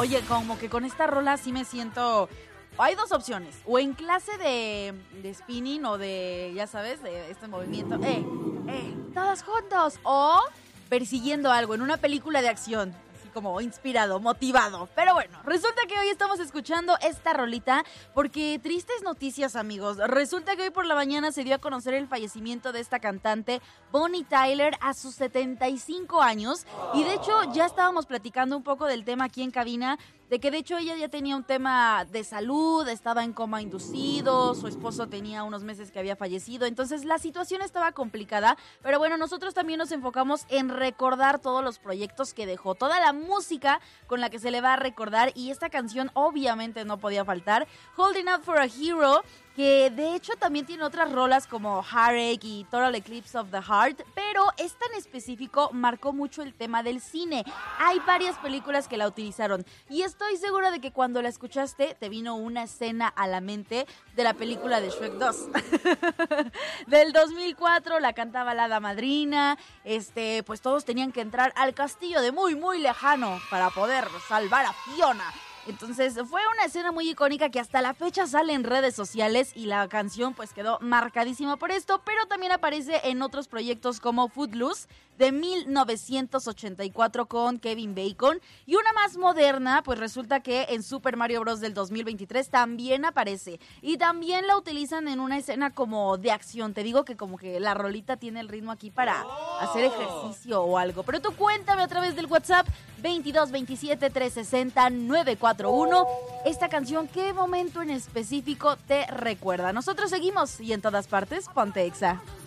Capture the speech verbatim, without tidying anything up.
Oye, como que con esta rola sí me siento... Hay dos opciones, o en clase de, de spinning o de, ya sabes, de este movimiento, eh, eh, todos juntos, o persiguiendo algo en una película de acción, así como inspirado, motivado. Pero bueno, resulta que hoy estamos escuchando esta rolita porque tristes noticias, amigos. Resulta que hoy por la mañana se dio a conocer el fallecimiento de esta cantante Bonnie Tyler a sus setenta y cinco años, y de hecho ya estábamos platicando un poco del tema aquí en cabina, de que de hecho ella ya tenía un tema de salud, estaba en coma inducido, su esposo tenía unos meses que había fallecido, entonces la situación estaba complicada, pero bueno, nosotros también nos enfocamos en recordar todos los proyectos que dejó, toda la música con la que se le va a recordar, y esta canción obviamente no podía faltar, Holding Out for a Hero, que de hecho también tiene otras rolas como Heartache y Total Eclipse of the Heart, pero esta en específico marcó mucho el tema del cine. Hay varias películas que la utilizaron y estoy segura de que cuando la escuchaste te vino una escena a la mente de la película de Shrek dos. Del dos mil cuatro, la cantaba la hada madrina, este, pues todos tenían que entrar al castillo de muy muy lejano para poder salvar a Fiona. Entonces fue una escena muy icónica que hasta la fecha sale en redes sociales y la canción pues quedó marcadísima por esto, pero también aparece en otros proyectos como Footloose de mil novecientos ochenta y cuatro con Kevin Bacon, y una más moderna pues resulta que en Super Mario Bros. Del dos mil veintitrés también aparece y también la utilizan en una escena como de acción. Te digo que como que la rolita tiene el ritmo aquí para hacer ejercicio o algo, pero tú cuéntame a través del WhatsApp veintidós veintisiete trescientos sesenta novecientos cuarenta y uno esta canción, ¿qué momento en específico te recuerda? Nosotros seguimos y en todas partes, ponte Exa.